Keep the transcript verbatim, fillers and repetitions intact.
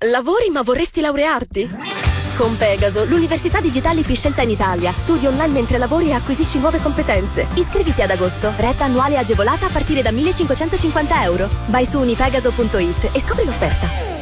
Lavori ma vorresti laurearti? Con Pegaso, l'università digitale più scelta in Italia. Studi online mentre lavori e acquisisci nuove competenze. Iscriviti ad agosto. Retta annuale agevolata a partire da millecinquecentocinquanta euro. Vai su unipegaso punto it e scopri l'offerta.